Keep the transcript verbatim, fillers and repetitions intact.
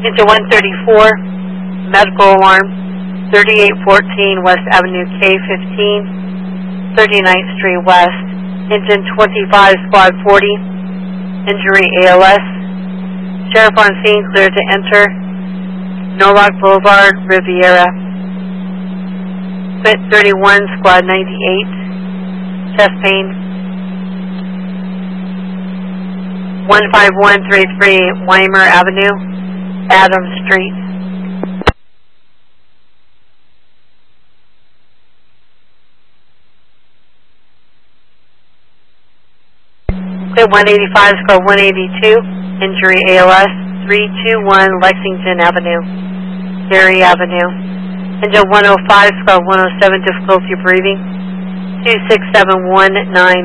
Engine one thirty-four, medical alarm, thirty-eight fourteen West Avenue K fifteen, thirty-ninth Street West. Engine twenty-five, Squad forty, injury A L S. Sheriff on scene, clear to enter. Norwalk Boulevard, Riviera. Quit thirty-one, Squad ninety-eight, chest pain. one five one three three Weimer Avenue, Adams Street. Quit one eighty-five, Squad one eighty-two, injury A L S, three two one Lexington Avenue, Gary Avenue. Engine one oh five, Squad one oh seven, difficulty breathing, two six seven one nine.